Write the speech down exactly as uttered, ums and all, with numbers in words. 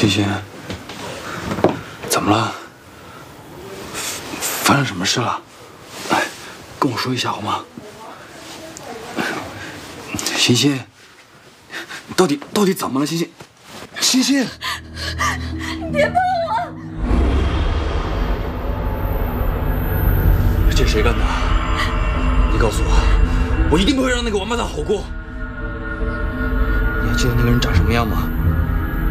欣欣，怎么了？发生什么事了？哎，跟我说一下好吗？欣欣，到底到底怎么了？欣欣，欣欣， 别碰我！ 这谁干的？你告诉我，我一定不会让那个王八蛋好过。你还记得那个人长什么样吗？